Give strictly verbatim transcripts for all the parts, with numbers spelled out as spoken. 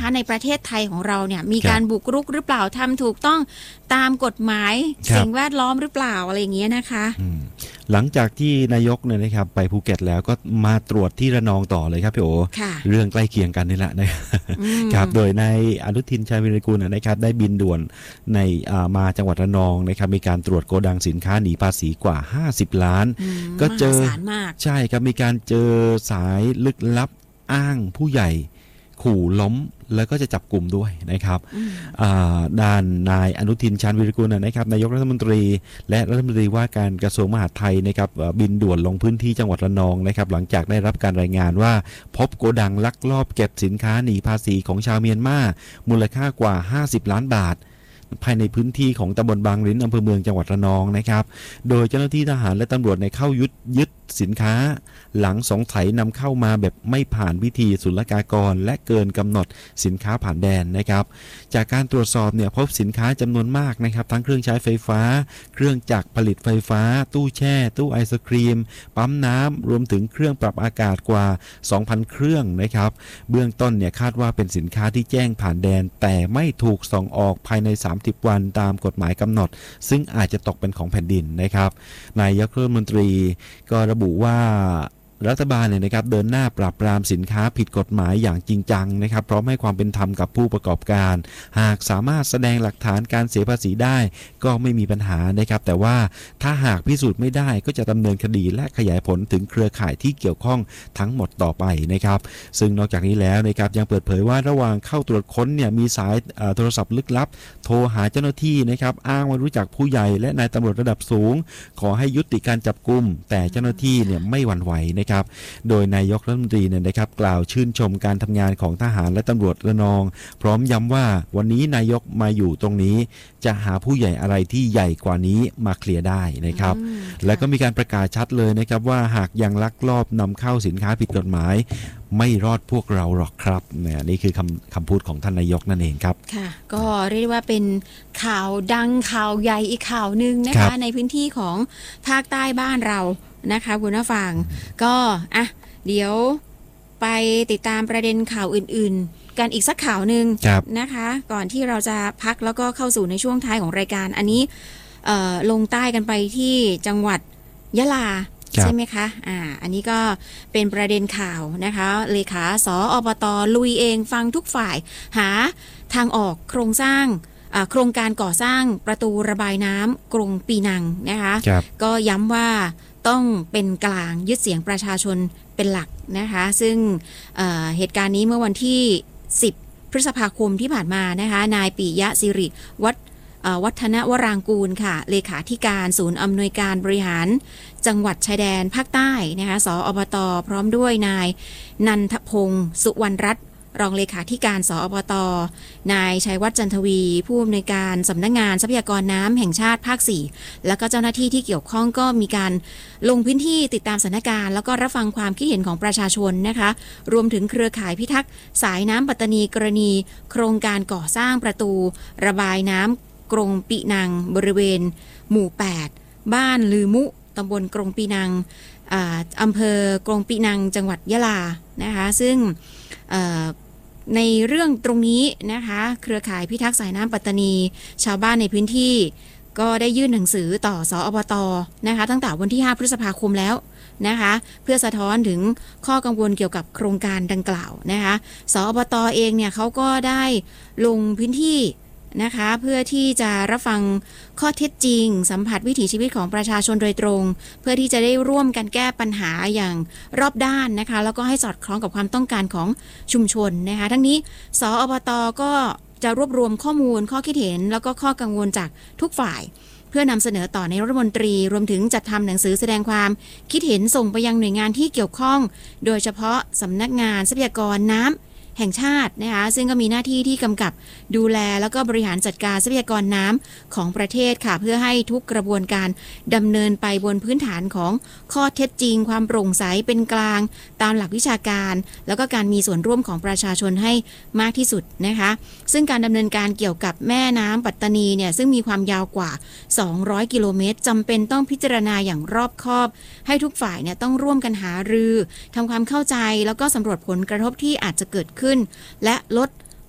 นะคะในประเทศไทยของเราเนี่ยมีการบุกรุกหรือเปล่าทำถูกต้องตามกฎหมายสิ่งแวดล้อมหรือเปล่าอะไรอย่างเงี้ยนะคะหลังจากที่นายกเนี่ยนะครับไปภูเก็ตแล้วก็มาตรวจที่ระนองต่อเลยครับพี่โอเรื่องใกล้เคียงกันนี่แหละนะครับโดยนายอนุทินชาญวีรกูลนะครับได้บินด่วนในมาจังหวัดระนองนะครับมีการตรวจโกดังสินค้าหนีภาษีกว่าห้าสิบล้านก็เจอใช่ครับมีการเจอสายลึกลับอ้างผู้ใหญ่ขู่ล้มแล้วก็จะจับกลุ่มด้วยนะครับด้านนายอนุทินชาญวีรกูลนะครับนายกรัฐมนตรีและรัฐมนตรีว่าการกระทรวงมหาดไทยนะครับบินด่วนลงพื้นที่จังหวัดระนองนะครับหลังจากได้รับการรายงานว่าพบโกดังลักลอบเก็บสินค้าหนีภาษีของชาวเมียนมามูลค่ากว่าห้าสิบล้านบาทภายในพื้นที่ของตำบลบางริ้นอำเภอเมืองจังหวัดระนองนะครับโดยเจ้าหน้าที่ทหารและตำรวจในเข้ายึดยึดสินค้าหลังสงสัยนำเข้ามาแบบไม่ผ่านวิธีศุลกากรและเกินกำหนดสินค้าผ่านแดนนะครับจากการตรวจสอบเนี่ยพบสินค้าจำนวนมากนะครับทั้งเครื่องใช้ไฟฟ้าเครื่องจักรผลิตไฟฟ้าตู้แช่ตู้ไอศครีมปั๊มน้ำรวมถึงเครื่องปรับอากาศกว่า สองพัน เครื่องนะครับเบื้องต้นเนี่ยคาดว่าเป็นสินค้าที่แจ้งผ่านแดนแต่ไม่ถูกส่งออกภายในสามสิบวันตามกฎหมายกำหนดซึ่งอาจจะตกเป็นของแผ่นดินนะครับนายกรัฐมนตรีก็ระบุว่ารัฐบาลเนี่ยนะครับเดินหน้าปราบปรามสินค้าผิดกฎหมายอย่างจริงจังนะครับพร้อมให้ความเป็นธรรมกับผู้ประกอบการหากสามารถแสดงหลักฐานการเสียภาษีได้ก็ไม่มีปัญหานะครับแต่ว่าถ้าหากพิสูจน์ไม่ได้ก็จะดำเนินคดีและขยายผลถึงเครือข่ายที่เกี่ยวข้องทั้งหมดต่อไปนะครับซึ่งนอกจากนี้แล้วนะครับยังเปิดเผยว่าระหว่างเข้าตรวจค้นเนี่ยมีสายโทรศัพท์ลึกลับโทรหาเจ้าหน้าที่นะครับอ้างว่ารู้จักผู้ใหญ่และนายตำรวจระดับสูงขอให้ยุติการจับกุมแต่เจ้าหน้าที่เนี่ยไม่หวั่นไหวครับโดยนายกรัฐมนตรีเนี่ยนะครับกล่าวชื่นชมการทำงานของทหารและตำรวจระนองพร้อมย้ำว่าวันนี้นายกมาอยู่ตรงนี้จะหาผู้ใหญ่อะไรที่ใหญ่กว่านี้มาเคลียร์ได้นะครับและก็มีการประกาศชัดเลยนะครับว่าหากยังลักลอบนำเข้าสินค้าผิดกฎหมายไม่รอดพวกเราหรอกครับเนี่ยนี่คือคำคำพูดของท่านนายกนั่นเองครับค่ะก็เรียกว่าเป็นข่าวดังข่าวใหญ่อีกข่าวหนึ่งนะคะในพื้นที่ของภาคใต้บ้านเรานะคะคุณผู้ฟังก็อ่ะเดี๋ยวไปติดตามประเด็นข่าวอื่นๆกันอีกสักข่าวหนึ่งนะคะก่อนที่เราจะพักแล้วก็เข้าสู่ในช่วงท้ายของรายการอันนี้ลงใต้กันไปที่จังหวัดยะลาใช่ไหมคะอ่าอันนี้ก็เป็นประเด็นข่าวนะคะเลขาสอบต.ลุยเองฟังทุกฝ่ายหาทางออกโครงสร้างโครงการก่อสร้างประตูระบายน้ำกรุงปีนังนะคะก็ย้ำว่าต้องเป็นกลางยึดเสียงประชาชนเป็นหลักนะคะซึ่ง เ, เหตุการณ์นี้เมื่อวันที่สิบพฤษภาคมที่ผ่านมานะคะนายปิยะสิริวัฒวัฒนวรางกูลค่ะเลขาธิการศูนย์อำนวยการบริหารจังหวัดชายแดนภาคใต้นะคะสอบต.พร้อมด้วยนายนันทพงศ์สุวรรณรัตน์รองเลขาธิการสอบต.นายชัยวัฒน์จันทวีผู้อำนวยการสำนักงานทรัพยากรน้ำแห่งชาติภาคสี่แล้วก็เจ้าหน้าที่ที่เกี่ยวข้องก็มีการลงพื้นที่ติดตามสถานการณ์แล้วก็รับฟังความคิดเห็นของประชาชนนะคะรวมถึงเครือข่ายพิทักษ์สายน้ำปัตตานีกรณีโครงการก่อสร้างประตูระบายน้ำกรงปีนังบริเวณหมู่แปดบ้านลือมุตำบลกรงปีนังอำเภอกรงปีนังจังหวัดยะลานะคะซึ่งในเรื่องตรงนี้นะคะเครือข่ายพิทักษ์สายน้ำปัตตานีชาวบ้านในพื้นที่ก็ได้ยื่นหนังสือต่อสอบต.นะคะตั้งแต่วันที่ห้าพฤษภาคมแล้วนะคะเพื่อสะท้อนถึงข้อกังวลเกี่ยวกับโครงการดังกล่าวนะคะสอบต.เองเนี่ยเขาก็ได้ลงพื้นที่นะคะเพื่อที่จะรับฟังข้อเท็จจริงสัมผัสวิถีชีวิตของประชาชนโดยตรงเพื่อที่จะได้ร่วมกันแก้ปัญหาอย่างรอบด้านนะคะแล้วก็ให้สอดคล้องกับความต้องการของชุมชนนะคะทั้งนี้สอบต.ก็จะรวบรวมข้อมูลข้อคิดเห็นแล้วก็ข้อกังวลจากทุกฝ่ายเพื่อนำเสนอต่อในรัฐมนตรีรวมถึงจัดทำหนังสือแสดงความคิดเห็นส่งไปยังหน่วยงานที่เกี่ยวข้องโดยเฉพาะสำนักงานทรัพยากรน้ำแห่งชาตินะคะซึ่งก็มีหน้าที่ที่กำกับดูแลแล้วก็บริหารจัดการทรัพยากรน้ำของประเทศค่ะเพื่อให้ทุกกระบวนการดำเนินไปบนพื้นฐานของข้อเท็จจริงความโปร่งใสเป็นกลางตามหลักวิชาการแล้วก็การมีส่วนร่วมของประชาชนให้มากที่สุดนะคะซึ่งการดำเนินการเกี่ยวกับแม่น้ำปัตตานีเนี่ยซึ่งมีความยาวกว่าสองร้อยกิโลเมตรจำเป็นต้องพิจารณาอย่างรอบคอบให้ทุกฝ่ายเนี่ยต้องร่วมกันหารือทำความเข้าใจแล้วก็สำรวจผลกระทบที่อาจจะเกิดขึ้นและลดผ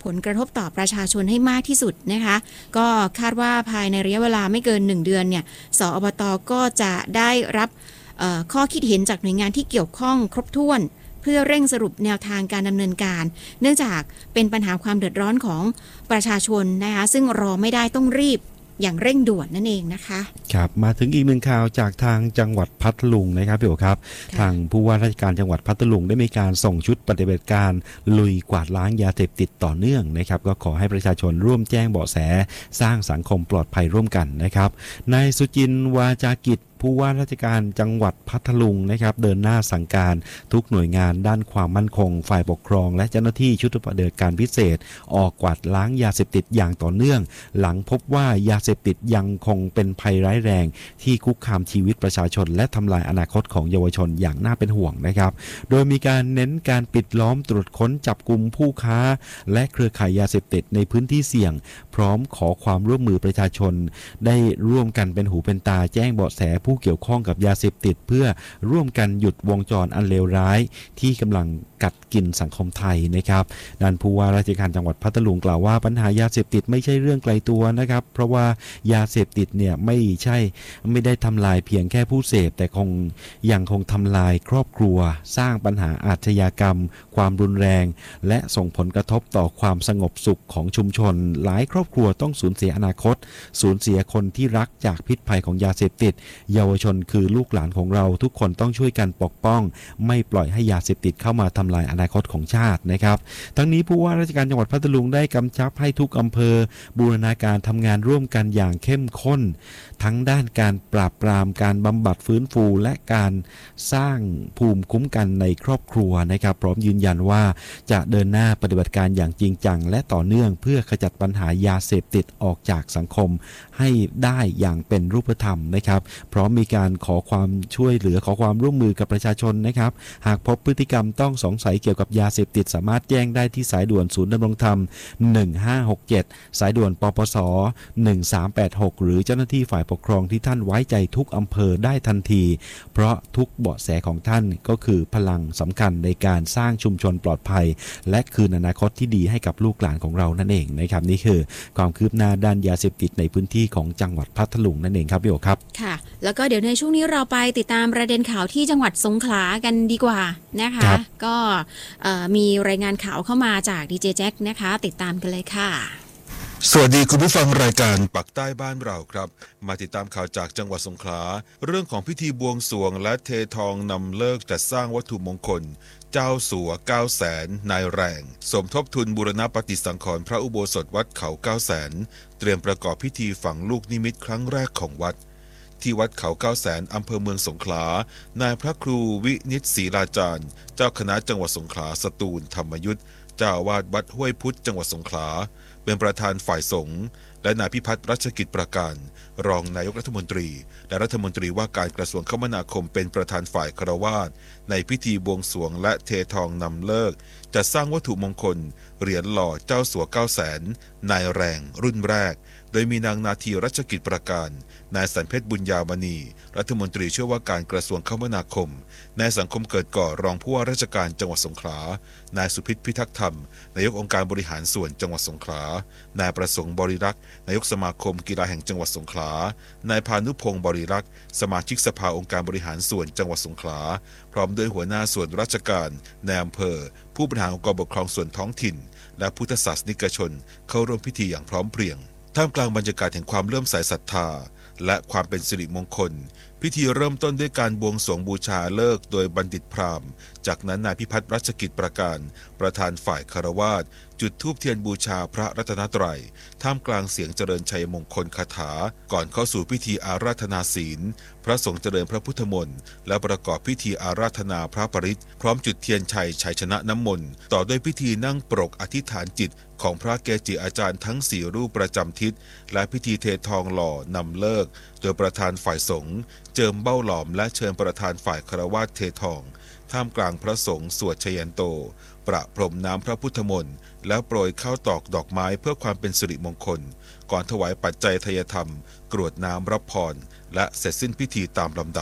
ผลกระทบต่อประชาชนให้มากที่สุดนะคะก็คาดว่าภายในระยะเวลาไม่เกินหนึ่งเดือนเนี่ยสอบต.ก็จะได้รับข้อคิดเห็นจากหน่วยงานที่เกี่ยวข้องครบถ้วนเพื่อเร่งสรุปแนวทางการดำเนินการเนื่องจากเป็นปัญหาความเดือดร้อนของประชาชนนะคะซึ่งรอไม่ได้ต้องรีบอย่างเร่งด่วนนั่นเองนะคะครับมาถึงอีกหนึ่งข่าวจากทางจังหวัดพัทลุงนะครับพี่โอครับทางผู้ว่าราชการจังหวัดพัทลุงได้มีการส่งชุดปฏิบัติการลุยกวาดล้างยาเสพติดต่อเนื่องนะครับก็ขอให้ประชาชนร่วมแจ้งเบาะแสสร้างสังคมปลอดภัยร่วมกันนะครับนายสุจินต์วาจากิจผู้ว่าราชการจังหวัดพัทลุงนะครับเดินหน้าสั่งการทุกหน่วยงานด้านความมั่นคงฝ่ายปกครองและเจ้าหน้าที่ชุดปฏิบัติการพิเศษออกกวาดล้างยาเสพติดอย่างต่อเนื่องหลังพบว่ายาเสพติดยังคงเป็นภัยร้ายแรงที่คุกคามชีวิตประชาชนและทำลายอนาคตของเยาวชนอย่างน่าเป็นห่วงนะครับโดยมีการเน้นการปิดล้อมตรวจค้นจับกุมผู้ค้าและเครือข่ายยาเสพติดในพื้นที่เสี่ยงพร้อมขอความร่วมมือประชาชนได้ร่วมกันเป็นหูเป็นตาแจ้งเบาะแสผู้เกี่ยวข้องกับยาเสพติดเพื่อร่วมกันหยุดวงจรอันเลวร้ายที่กำลังกัดกินสังคมไทยนะครับด้านผู้ว่าราชการจังหวัดพัทลุงกล่าวว่าปัญหายาเสพติดไม่ใช่เรื่องไกลตัวนะครับเพราะว่ายาเสพติดเนี่ยไม่ใช่ไม่ได้ทำลายเพียงแค่ผู้เสพแต่คงยังคงทำลายครอบครัวสร้างปัญหาอาชญากรรมความรุนแรงและส่งผลกระทบต่อความสงบสุขของชุมชนหลายครอบครัวต้องสูญเสียอนาคตสูญเสียคนที่รักจากพิษภัยของยาเสพติดเยาวชนคือลูกหลานของเราทุกคนต้องช่วยกันปกป้องไม่ปล่อยให้ยาเสพติดเข้ามาทำลายอนาคตของชาตินะครับทั้งนี้ผู้ว่าราชการจังหวัดพัทลุงได้กำชับให้ทุกอำเภอบูรณาการทำงานร่วมกันอย่างเข้มข้นทั้งด้านการปราบปรามการบำบัดฟื้นฟูและการสร้างภูมิคุ้มกันในครอบครัวนะครับพร้อมยืนยันว่าจะเดินหน้าปฏิบัติการอย่างจริงจังและต่อเนื่องเพื่อขจัดปัญหายาเสพติดออกจากสังคมให้ได้อย่างเป็นรูปธรรมนะครับพร้อมมีการขอความช่วยเหลือขอความร่วมมือกับประชาชนนะครับหากพบพฤติกรรมต้องสงสัยเกี่ยวกับยาเสพติดสามารถแจ้งได้ที่สายด่วนศูนย์ดำรงธรรมหนึ่งห้าหกเจ็ดสายด่วนปปสหนึ่งสามแปดหกหรือเจ้าหน้าที่ฝ่ายปกครองที่ท่านไว้ใจทุกอำเภอได้ทันทีเพราะทุกเบาะแสของท่านก็คือพลังสำคัญในการสร้างชุมชนปลอดภัยและคืนอนาคตที่ดีให้กับลูกหลานของเรานั่นเองนะครับนี่คือความคืบหน้าด้านยาเสพติดในพื้นที่ของจังหวัดพัทลุงนั่นเองครับพี่โอครับค่ะแล้วก็เดี๋ยวในช่วงนี้เราไปติดตามประเด็นข่าวที่จังหวัดสงขลากันดีกว่านะคะก็มีรายงานข่าวเข้ามาจากดีเจแจ็คนะคะติดตามกันเลยค่ะสวัสดีคุณผู้ฟังรายการปักใต้บ้านเราครับมาติดตามข่าวจากจังหวัดสงขลาเรื่องของพิธีบวงสรวงและเททองนำเลิกจัดสร้างวัตถุมงคลเจ้าสัวเก้าแสนนายแรงสมทบทุนบูรณปฏิสังขรณ์พระอุโบสถวัดเขาเก้าแสนเตรียมประกอบพิธีฝังลูกนิมิตครั้งแรกของวัดที่วัดเขาเก้าแสนอำเภอเมืองสงขลานายพระครูวินิจศรีลาจารย์เจ้าคณะจังหวัดสงขลาสตูลธรรมยุทธเจ้าอาวาสวัดห้วยพุทธจังหวัดสงขลาเป็นประธานฝ่ายสงฆ์และนายพิพัฒน์รัชกิจประการรองนายกรัฐมนตรีและรัฐมนตรีว่าการกระทรวงคมนาคมเป็นประธานฝ่ายฆราวาสในพิธีบวงสรวงและเททองนำเลิกจัดสร้างวัตถุมงคลเหรียญหล่อเจ้าสัวเก้าแสนนายแรงรุ่นแรกโดยมีนางนาทีรัชกิจประการนายสันเพชรบุญญามณีรัฐมนตรีช่วยว่าการกระทรวงคมนาคมนายสังคมเกิดก่อรองผู้ว่าราชการจังหวัดสงขลานายสุพิษพิทักษ์ธรรมนายกองค์การบริหารส่วนจังหวัดสงขลานายประสงค์บริรักษ์นายกสมาคมกีฬาแห่งจังหวัดสงขลานายพานุพงศ์บริรักษ์สมาชิกสภาองค์การบริหารส่วนจังหวัดสงขลาพร้อมด้วยหัวหน้าส่วนราชการในอำเภอผู้บริหารองค์กรปกครองส่วนท้องถิ่นและพุทธศาสนิกชนเข้าร่วมพิธีอย่างพร้อมเพรียงท่ามกลางบรรยากาศแห่งความเลื่อมใสศรัทธาและความเป็นสิริมงคลพิธีเริ่มต้นด้วยการบวงสรวงบูชาฤกษ์โดยบัณฑิตพราหมณ์จากนั้นนายพิพัฒน์รัชกิจประการประธานฝ่ายฆราวาสจุดธูปเทียนบูชาพระรัตนตรัยท่ามกลางเสียงเจริญชัยมงคลคาถาก่อนเข้าสู่พิธีอาราธนาศีลพระสงฆ์เจริญพระพุทธมนต์และประกอบพิธีอาราธนาพระปริตรพร้อมจุดเทียนชัยชัยชนะน้ำมนต์ต่อด้วยพิธีนั่งปรกอธิษฐานจิตของพระเกจิอาจารย์ทั้งสี่รูปประจำทิศและพิธีเททองหล่อนำเลิกโดยประธานฝ่ายสงฆ์เจิมเบ้าหลอมและเชิญประธานฝ่ายฆราวาสเททองท่ามกลางพระสงฆ์สวดชยันโตประพรมน้ำพระพุทธมนต์แล้วโปรยข้าวตอกดอกไม้เพื่อความเป็นสิริมงคลก่อนถวายปัจจัยทายธรรมกรวดน้ำรับพรและเสร็จสิ้นพิธีตามลำดับ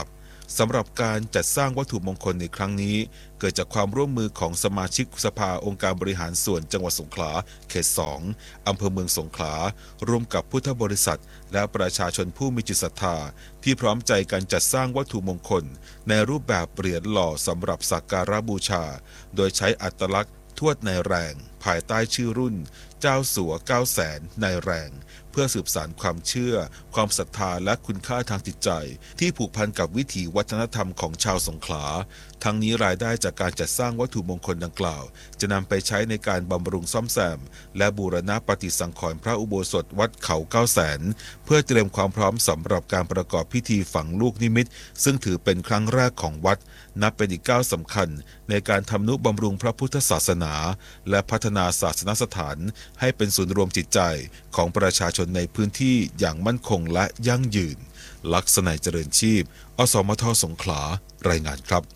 สำหรับการจัดสร้างวัตถุมงคลในครั้งนี้เกิดจากความร่วมมือของสมาชิกสภาองค์การบริหารส่วนจังหวัดสงขลาเขตสองอำเภอเมืองสงขลาร่วมกับพุทธบริษัทและประชาชนผู้มีจิตศรัทธาที่พร้อมใจกันจัดสร้างวัตถุมงคลในรูปแบบเหรียญหล่อสำหรับสักการะบูชาโดยใช้อัตลักษณ์ทวดนายแรงภายใต้ชื่อรุ่นเจ้าสัวเก้าแสนนายแรงเพื่อสืบสานความเชื่อความศรัทธาและคุณค่าทางจิตใจที่ผูกพันกับวิถีวัฒนธรรมของชาวสงขลาทั้งนี้รายได้จากการจัดสร้างวัตถุมงคลดังกล่าวจะนำไปใช้ในการบำรุงซ่อมแซมและบูรณะปฏิสังขรณ์พระอุโบสถวัดเขาเก้าแสนเพื่อเตรียมความพร้อมสำหรับการประกอบพิธีฝังลูกนิมิตซึ่งถือเป็นครั้งแรกของวัดนับเป็นอีกก้าวสำคัญในการทำนุบำรุงพระพุทธศาสนาและพัฒนาศาสนสถานให้เป็นศูนย์รวมจิตใจของประชาชนในพื้นที่อย่างมั่นคงและยั่งยืนลักษณะเจริญชีพอสมทสงขลารายงานครับ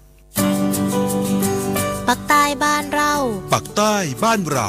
ปักใต้บ้านเราปักใต้บ้านเรา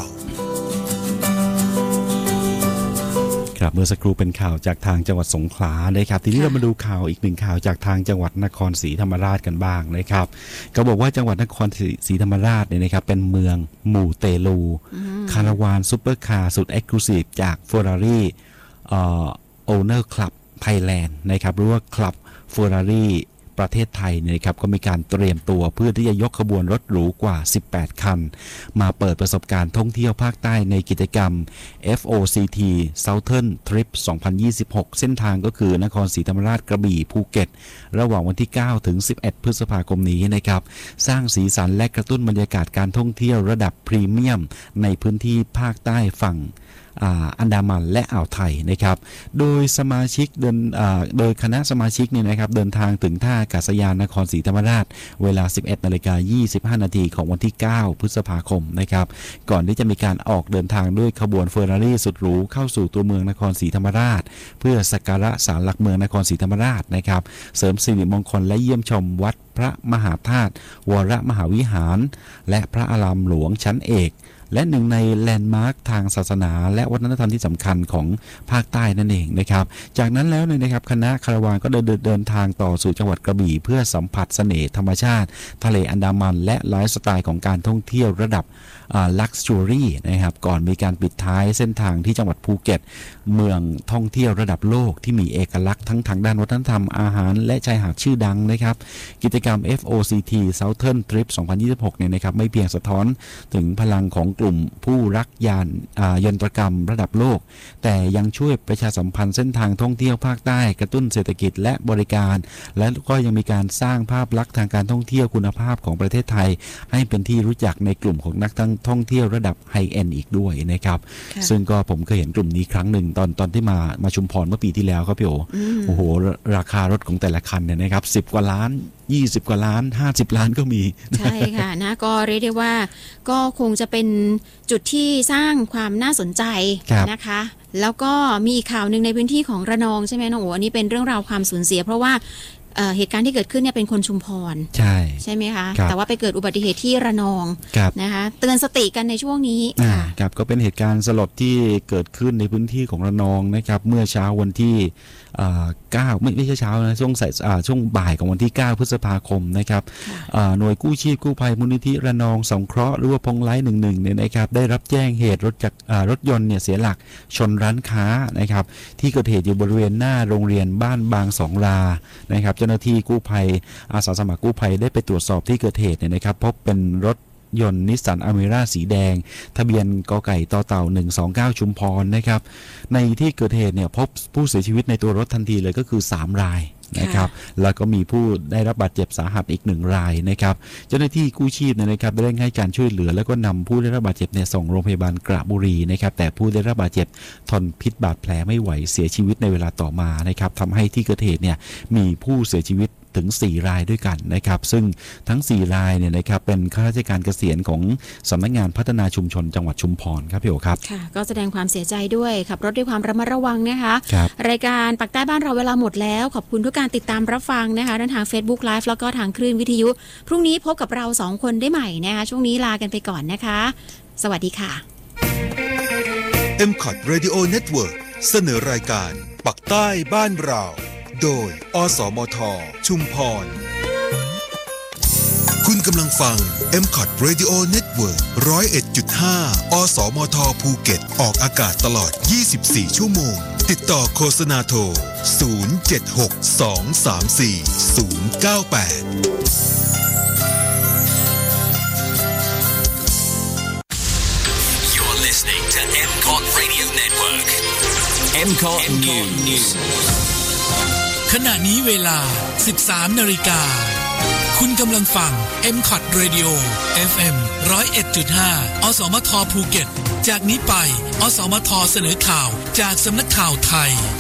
ครับเมื่อสักครู่เป็นข่าวจากทางจังหวัดสงขลานะครับทีนี้เรามาดูข่าวอีกหนึ่งข่าวจากทางจังหวัดนครศรีธรรมราชกันบ้างนะครับก็บอกว่าจังหวัดนครศรีธรรมราชเนี่ยนะครับเป็นเมืองหมู่เตลูคาราวานซุปเปอร์คาร์สุดเอ็กซ์คลูซีฟจาก Ferrari เอ่อ Owner Club Thailand นะครับหรือว่า Club Ferrariประเทศไทยเนี่ยครับก็มีการเตรียมตัวเพื่อที่จะยกขบวนรถหรูกว่าสิบแปดคันมาเปิดประสบการณ์ท่องเที่ยวภาคใต้ในกิจกรรม เอฟ โอ ซี ที Southern Trip สองพันยี่สิบหกเส้นทางก็คือนครศรีธรรมราชกระบี่ภูเก็ตระหว่างวันที่เก้าถึงสิบเอ็ดพฤษภาคมนี้นะครับสร้างสีสันและกระตุ้นบรรยากาศการท่องเที่ยวระดับพรีเมียมในพื้นที่ภาคใต้ฝั่งอันดามันและอ่าวไทยนะครับโดยสมาชิกเดินโดยคณะสมาชิกเนี่ยนะครับเดินทางถึงท่าอากาศยานนครศรีธรรมราชเวลา สิบเอ็ดนาฬิกายี่สิบห้านาทีของวันที่เก้าพฤษภาคมนะครับก่อนที่จะมีการออกเดินทางด้วยขบวนเฟอร์รารี่สุดหรูเข้าสู่ตัวเมืองนครศรีธรรมราชเพื่อสักการะศาลหลักเมืองนครศรีธรรมราชนะครับเสริมสิริมงคลและเยี่ยมชมวัดพระมหาธาตุวรมหาวิหารและพระอารามหลวงชั้นเอกและหนึ่งในแลนด์มาร์คทางศาสนาและวัฒนธรรมที่สำคัญของภาคใต้นั่นเองนะครับจากนั้นแล้วเนี่ยนะครับคณะคาราวานก็เดินเดินทางต่อสู่จังหวัดกระบี่เพื่อสัมผัสเสน่ห์ธรรมชาติทะเลอันดามันและไลฟ์สไตล์ของการท่องเที่ยวระดับลักซ์จูรี่นะครับก่อนมีการปิดท้ายเส้นทางที่จังหวัดภูเก็ตเมืองท่องเที่ยวระดับโลกที่มีเอกลักษณ์ทั้งทางด้านวัฒนธรรมอาหารและชายหาดชื่อดังนะครับกิจกรรม เอฟ โอ ซี ที Southern Trip สองพันยี่สิบหกเนี่ยนะครับไม่เพียงสะท้อนถึงพลังของกลุ่มผู้รักยานยนตรกรรมระดับโลกแต่ยังช่วยประชาสัมพันธ์เส้นทางท่องเที่ยวภาคใต้กระตุ้นเศรษฐกิจและบริการและก็ยังมีการสร้างภาพลักษณ์ทางการท่องเที่ยวคุณภาพของประเทศไทยให้เป็นที่รู้จักในกลุ่มของนักท่องเที่ยวระดับไฮเอ็นด์อีกด้วยนะครับซึ่งก็ผมเคยเห็นกลุ่มนี้ครั้งหนึ่งตอนตอนที่มามาชุมพรเมื่อปีที่แล้วครับพี่โอโอ้โหราคารถของแต่ละคันเนี่ยนะครับสิบกว่าล้านยี่สิบกว่าล้านห้าสิบล้านก็มีใช่ค่ะนะก็เรียกได้ว่าก็คงจะเป็นจุดที่สร้างความน่าสนใจนะคะแล้วก็มีอีกข่าวหนึ่งในพื้นที่ของระนองใช่ไหมน้องโอ๋อันนี้เป็นเรื่องราวความสูญเสียเพราะว่าเหตุการณ์ที่เกิดขึ้นเนี่ยเป็นคนชุมพรใช่ใช่ไหมคะแต่ว่าไปเกิดอุบัติเหตุที่ระนองนะคะเตือนสติกันในช่วงนี้ครับก็เป็นเหตุการณ์สลดที่เกิดขึ้นในพื้นที่ของระนองนะครับเมื่อเช้าวันที่เก้าไม่ไม่ใช่เช้านะช่วงสายช่วงบ่ายของวันที่เก้าพฤษภาคมนะครับหน่วยกู้ชีพกู้ภัยมูลนิธิระนองสงเคราะห์หรือว่าพงไลท์หนึ่งหนึ่งเนี่ยนะครับได้รับแจ้งเหตุรถจักรรถยนต์เนี่ยเสียหลักชนร้านค้านะครับที่เกิดเหตุอยู่บริเวณหน้าโรงเรียนบ้านบางสองลานะครับเจ้าหน้าที่กู้ภัยอาสาสมัครกู้ภัยได้ไปตรวจสอบที่เกิดเหตุเนี่ยนะครับพบเป็นรถยนต์นิสสันอเมร่าสีแดงทะเบียนกไก่ต่อเต่าหนึ่งสองเก้าชุมพรนะครับในที่เกิดเหตุเนี่ยพบผู้เสียชีวิตในตัวรถทันทีเลยก็คือสามรายนะครับแล้วก็มีผู้ได้รับบาดเจ็บสาหัสอีกหนึ่งรายนะครับเจ้าหน้าที่กู้ชีพเนี่ยนะครับได้เร่งให้การช่วยเหลือแล้วก็นำผู้ได้รับบาดเจ็บเนี่ยส่งโรงพยาบาลกระบุรีนะครับแต่ผู้ได้รับบาดเจ็บทนพิษบาดแผลไม่ไหวเสียชีวิตในเวลาต่อมานะครับทำให้ที่เกิดเหตุเนี่ยมีผู้เสียชีวิตถึงสี่รายด้วยกันนะครับซึ่งทั้งสี่รายเนี่ยนะครับเป็นข้าราชการเกษียณของสำนักงานพัฒนาชุมชนจังหวัดชุมพรครับพี่โอครับค่ะก็แสดงความเสียใจด้วยขับรถด้วยความระมัดระวังนะคะรายการปักใต้บ้านเราเวลาหมดแล้วขอบคุณทุกการติดตามรับฟังนะคะทั้งทาง Facebook Live แล้วก็ทางคลื่นวิทยุพรุ่งนี้พบกับเราสองคนได้ใหม่นะคะช่วงนี้ลากันไปก่อนนะคะสวัสดีค่ะเอ็ม คอท Radio Network เสนอรายการปักใต้บ้านเราโดยอสมทชุมพรคุณกำลังฟัง เอ็ม คอท Radio Network หนึ่งศูนย์เอ็ดจุดห้า อสมทภูเก็ตออกอากาศตลอดยี่สิบสี่ชั่วโมงติดต่อโฆษณาโทรศูนย์ เจ็ด หก สอง สาม สี่ ศูนย์ เก้า แปด Listening to เอ็ม คอท Radio Network เอ็ม คอท News ขณะนี้เวลา สิบสาม นาฬิกาคุณกำลังฟัง เอ็ม คอท Radio เอฟ เอ็ม หนึ่งศูนย์เอ็ดจุดห้า อสมทภูเก็ตจากนี้ไปอสมทเสนอข่าวจากสำนักข่าวไทย